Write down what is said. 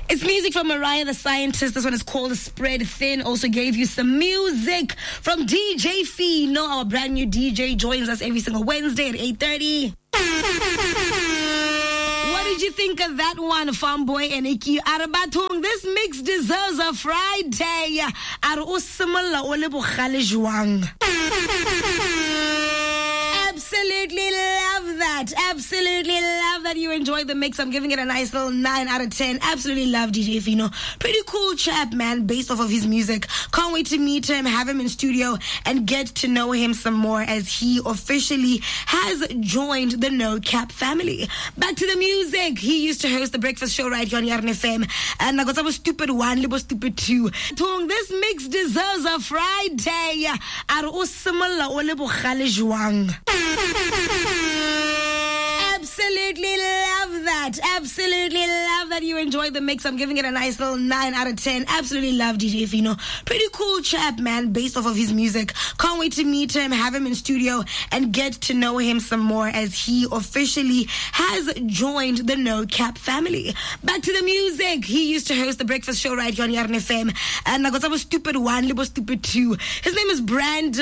It's music from Mariah the Scientist. This one is called Spread Thin. Also gave you some music from DJ Fino. Our brand new DJ joins us every single Wednesday at 8:30. What did you think of that one, Farmboy and Iki Arabatung? This mix deserves a Friday. Absolutely love that. Absolutely love that you enjoyed the mix. I'm giving it a nice little 9 out of 10. Absolutely love DJ Fino. Pretty cool chap, man, based off of his music. Can't wait to meet him, have him in studio, and get to know him some more as he officially has joined the No Cap family. Back to the music. He used to host the breakfast show right here on Yarn FM. And I got some stupid one, little stupid two. This mix deserves a Friday. Absolutely love that. Absolutely love that you enjoyed the mix. I'm giving it a nice little 9 out of 10. Absolutely love DJ Fino. Pretty cool chap, man, based off of his music. Can't wait to meet him, have him in studio, and get to know him some more as he officially has joined the No Cap family. Back to the music. He used to host the breakfast show right here on Yarn FM. And I got some stupid one, little stupid two. His name is Brand.